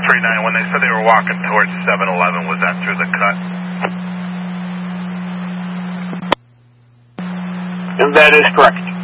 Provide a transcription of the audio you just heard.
39, when they said they were walking towards 7-Eleven, was that through the cut? And that is correct.